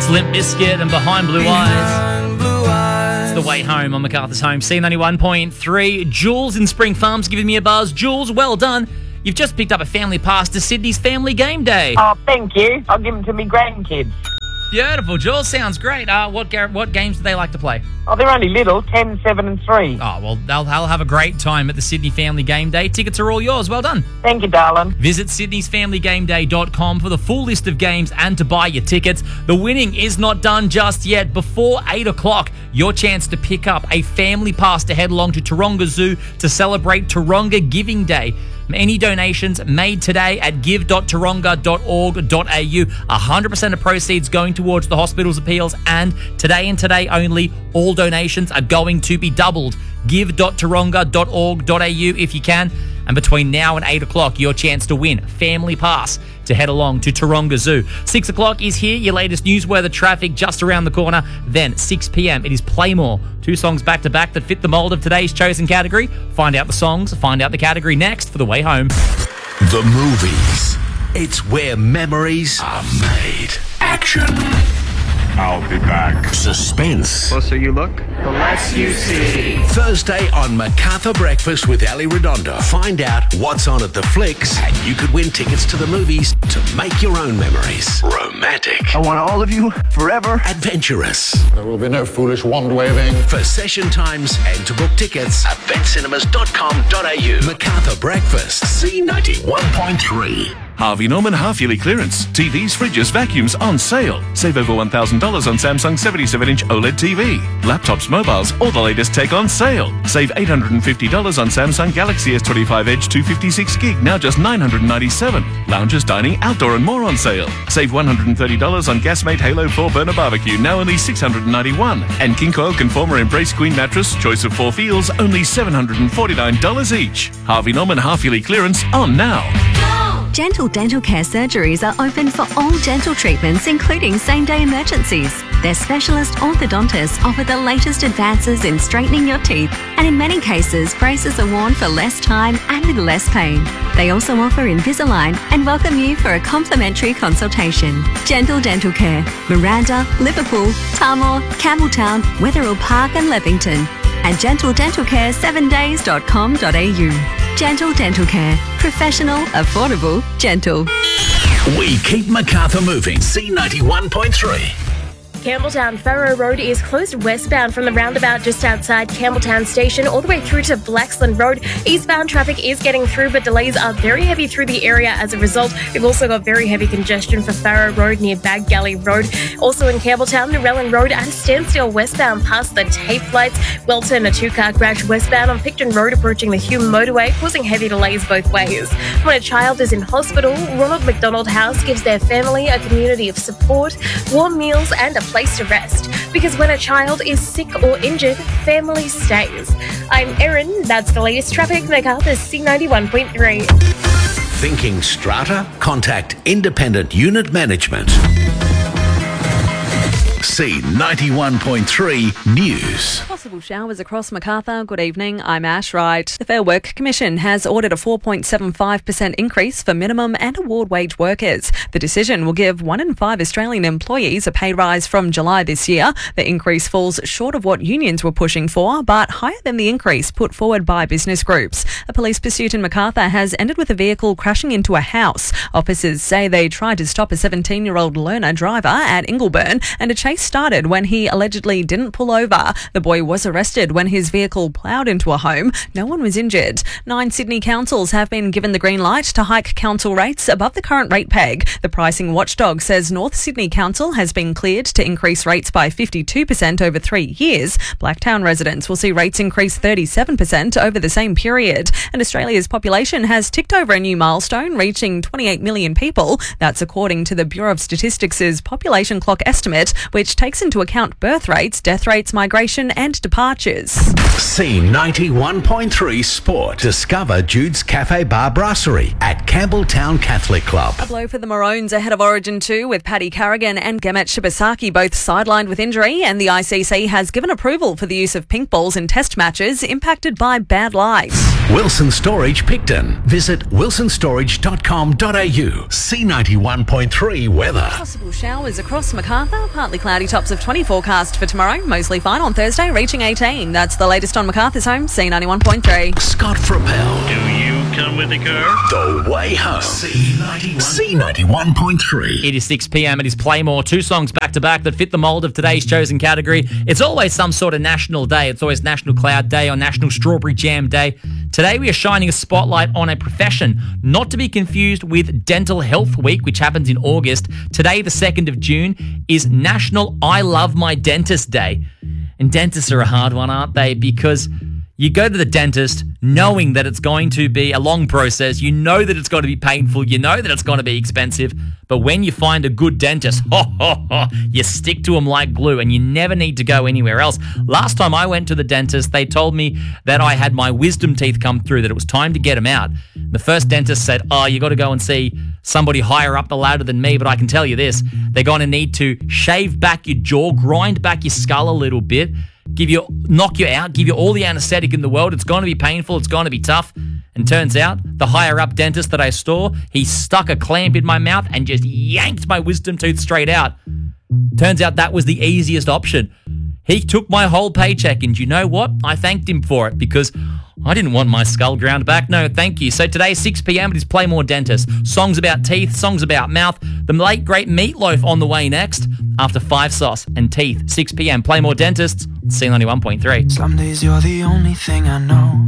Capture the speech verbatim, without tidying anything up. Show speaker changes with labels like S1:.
S1: It's Limp Bizkit and Behind Blue Eyes. It's the way home on MacArthur's Home. C ninety-one point three. Jules in Spring Farms giving me a buzz. Jules, well done. You've just picked up a family pass to Sydney's Family Game Day.
S2: Oh, thank you. I'll give them to me grandkids.
S1: Beautiful, Jules. Sounds great. Uh, what ga- what games do they like to play?
S2: Oh, they're only little, ten, seven and three.
S1: Oh, well, they'll, they'll have a great time at the Sydney Family Game Day. Tickets are all yours. Well done.
S2: Thank you, darling.
S1: Visit sydneys family game day dot com for the full list of games and to buy your tickets. The winning is not done just yet. Before eight o'clock, your chance to pick up a family pass to head along to Taronga Zoo to celebrate Taronga Giving Day. Any donations made today at give dot taronga dot org dot a u. one hundred percent of proceeds going towards the hospital's appeals, and today and today only, all donations are going to be doubled. give dot taronga dot org dot a u if you can. And between now and eight o'clock, your chance to win Family Pass to head along to Taronga Zoo. six o'clock is here, your latest news weather traffic just around the corner. Then six p.m, it is Playmore. Two songs back-to-back that fit the mould of today's chosen category. Find out the songs, find out the category next for The Way Home.
S3: The movies. It's where memories are made. Action.
S4: I'll be back.
S3: Suspense.
S4: Closer you look, the less you see.
S3: Thursday on MacArthur Breakfast with Ali Redondo. Find out what's on at the flicks, and you could win tickets to the movies to make your own memories. Romantic.
S5: I want all of you forever.
S3: Adventurous.
S6: There will be no foolish wand waving.
S3: For session times and to book tickets, event cinemas dot com dot a u. MacArthur Breakfast. C ninety-one point three.
S7: Harvey Norman half-yearly clearance. T Vs, fridges, vacuums on sale. Save over one thousand dollars on Samsung seventy-seven inch OLED T V. Laptops, mobiles, all the latest tech on sale. Save eight hundred fifty dollars on Samsung Galaxy S twenty-five Edge two fifty-six gig, now just nine hundred ninety-seven dollars. Lounges, dining, outdoor and more on sale. Save one hundred thirty dollars on Gasmate Halo four burner barbecue, now only six hundred ninety-one dollars. And King Coil Conformer Embrace Queen mattress, choice of four feels, only seven hundred forty-nine dollars each. Harvey Norman half-yearly clearance on now.
S8: Gentle Dental Care surgeries are open for all dental treatments, including same-day emergencies. Their specialist orthodontists offer the latest advances in straightening your teeth, and in many cases, braces are worn for less time and with less pain. They also offer Invisalign and welcome you for a complimentary consultation. Gentle Dental Care, Miranda, Liverpool, Tarmore, Campbelltown, Wetherill Park and Levington. And gentle dental care seven days dot com dot a u. Gentle Dental Care. Professional, affordable, gentle.
S3: We keep MacArthur moving. C ninety-one point three.
S9: Campbelltown Farrow Road is closed westbound from the roundabout just outside Campbelltown Station all the way through to Blaxland Road. Eastbound traffic is getting through, but delays are very heavy through the area as a result. We've also got very heavy congestion for Farrow Road near Bag Galley Road. Also in Campbelltown, Narellan Road and Standstill westbound past the tape lights. Welton, a two-car crash westbound on Picton Road approaching the Hume motorway, causing heavy delays both ways. When a child is in hospital, Ronald McDonald House gives their family a community of support, warm meals and a place to rest. Because when a child is sick or injured, family stays. I'm Erin. That's the latest traffic. MacArthur's C ninety-one point three.
S3: Thinking strata? Contact Independent Unit Management. C ninety-one point three News.
S10: Possible showers across MacArthur. Good evening, I'm Ash Wright. The Fair Work Commission has ordered a four point seven five percent increase for minimum and award wage workers. The decision will give one in five Australian employees a pay rise from July this year. The increase falls short of what unions were pushing for, but higher than the increase put forward by business groups. A police pursuit in MacArthur has ended with a vehicle crashing into a house. Officers say they tried to stop a seventeen-year-old learner driver at Ingleburn, and a chase started when he allegedly didn't pull over. The boy was arrested when his vehicle ploughed into a home. No one was injured. Nine Sydney councils have been given the green light to hike council rates above the current rate peg. The pricing watchdog says North Sydney Council has been cleared to increase rates by fifty-two percent over three years. Blacktown residents will see rates increase thirty-seven percent over the same period. And Australia's population has ticked over a new milestone, reaching twenty-eight million people. That's according to the Bureau of Statistics' population clock estimate, which takes into account birth rates, death rates, migration and departures.
S3: C ninety-one point three Sport. Discover Jude's Cafe Bar Brasserie at Campbelltown Catholic Club.
S10: A blow for the Maroons ahead of Origin two, with Paddy Carrigan and Gemet Shibasaki both sidelined with injury, and the I C C has given approval for the use of pink balls in test matches impacted by bad light.
S3: Wilson Storage Picton. Visit wilson storage dot com dot a u. C ninety-one point three weather.
S10: Possible showers across Macarthur. Partly cloudy, tops of twenty forecast for tomorrow. Mostly fine on Thursday, reaching eighteen. That's the latest on Macarthur's home, C ninety-one point three.
S3: Scott Frappel.
S4: Do you come with the car?
S3: The way home. C ninety-one. C ninety-one point three.
S1: It is six p.m. It is Playmore. Two songs back to back that fit the mould of today's chosen category. It's always some sort of national day. It's always National Cloud Day or National Strawberry Jam Day. Today we are shining a spotlight on a profession, not to be confused with Dental Health Week, which happens in August. Today, the second of June, is National I Love My Dentist Day. And dentists are a hard one, aren't they? Because you go to the dentist knowing that it's going to be a long process. You know that it's going to be painful. You know that it's going to be expensive. But when you find a good dentist, ho, ho, ho, you stick to them like glue and you never need to go anywhere else. Last time I went to the dentist, they told me that I had my wisdom teeth come through, that it was time to get them out. The first dentist said, oh, you got to go and see somebody higher up the ladder than me, but I can tell you this, they're going to need to shave back your jaw, grind back your skull a little bit, give you, knock you out, give you all the anesthetic in the world. It's going to be painful. It's going to be tough. And turns out the higher up dentist that I saw, he stuck a clamp in my mouth and just yanked my wisdom tooth straight out. Turns out that was the easiest option. He took my whole paycheck, and you know what? I thanked him for it because I didn't want my skull ground back. No, thank you. So today, six p.m, it is Playmore Dentist. Songs about teeth, songs about mouth. The late, great Meatloaf on the way next after Five Sauce and Teeth. six p.m, Playmore Dentists, C ninety-one point three.
S11: Some days you're the only thing I know.